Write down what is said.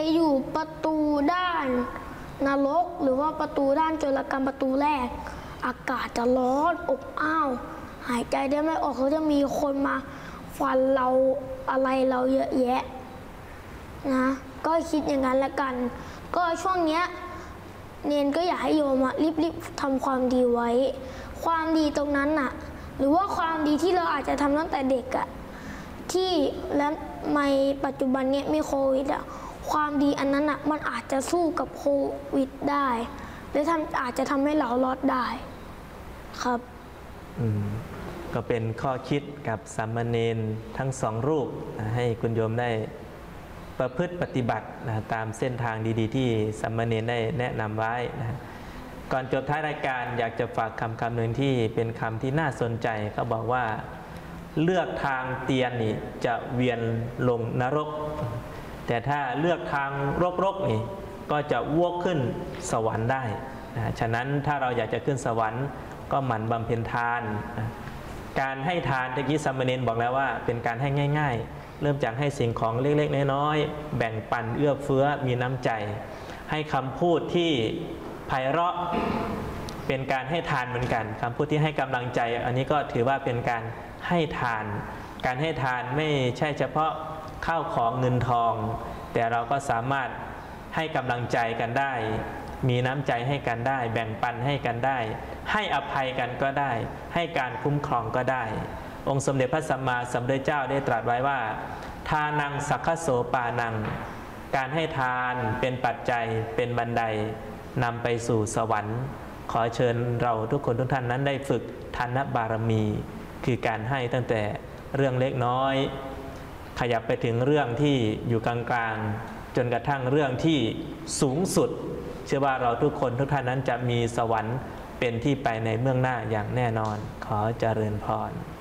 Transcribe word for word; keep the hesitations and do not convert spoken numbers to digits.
อยู่ประตูด้านนรกหรือว่าประตูด้านโจรกรรมประตูแรกอากาศจะร้อนอบอ้าวหายใจได้ไม่ออกเขาจะมีคนมาฟันเราอะไรเราเยอะแยะนะก็คิดอย่างนั้นละกันก็ช่วงเนี้ยเนนก็อยากให้โยมรีบๆทำความดีไว้ความดีตรงนั้นน่ะหรือว่าความดีที่เราอาจจะทำตั้งแต่เด็กอะที่และในปัจจุบันเนี้ยมีโควิดอะความดีอันนั้นอะมันอาจจะสู้กับโควิดได้หรือทำอาจจะทำให้เรารอดได้ครับอืมก็เป็นข้อคิดกับสามเณรทั้งสองรูปนะให้คุณโยมได้ประพฤติปฏิบัตินะตามเส้นทางดีๆที่สามเณรได้แนะนำไว้นะก่อนจบท้ายรายการอยากจะฝากคำคำหนึ่งที่เป็นคำที่น่าสนใจเขาบอกว่าเลือกทางเตียนนี่จะเวียนลงนรกแต่ถ้าเลือกทางรกๆนี่ก็จะวกขึ้นสวรรค์ได้นะฉะนั้นถ้าเราอยากจะขึ้นสวรรค์ก็หมั่นบำเพ็ญทานนะการให้ทานตะกี้สามเณรบอกแล้วว่าเป็นการให้ง่ายๆเริ่มจากให้สิ่งของเล็กๆน้อยๆแบ่งปันเอื้อเฟื้อมีน้ำใจให้คำพูดที่ไพเราะเป็นการให้ทานเหมือนกันคำพูดที่ให้กำลังใจอันนี้ก็ถือว่าเป็นการให้ทานการให้ทานไม่ใช่เฉพาะข้าวของเงินทองแต่เราก็สามารถให้กำลังใจกันได้มีน้ำใจให้กันได้แบ่งปันให้กันได้ให้อภัยกันก็ได้ให้การคุ้มครองก็ได้องค์สมเด็จพระสัมมาสัมพุทธเจ้าได้ตรัสไว้ว่าทานังสักขโสปานังการให้ทานเป็นปัจจัยเป็นบันไดนำไปสู่สวรรค์ขอเชิญเราทุกคนทุกท่านนั้นได้ฝึกทานบารมีคือการให้ตั้งแต่เรื่องเล็กน้อยขยับไปถึงเรื่องที่อยู่กลางๆจนกระทั่งเรื่องที่สูงสุดเชื่อว่าเราทุกคนทุกท่านนั้นจะมีสวรรค์เป็นที่ไปในเบื้องหน้าอย่างแน่นอนขอเจริญพร